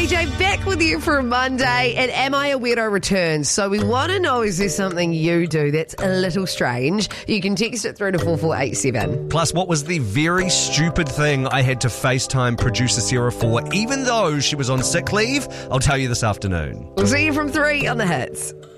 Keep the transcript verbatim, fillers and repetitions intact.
J back with you for a Monday, and Am I a Weirdo returns. So we want to know, is there something you do that's a little strange? You can text it through to four four eight seven. Plus, what was the very stupid thing I had to FaceTime producer Sarah for, even though she was on sick leave? I'll tell you this afternoon. We'll see you from three on the Hits.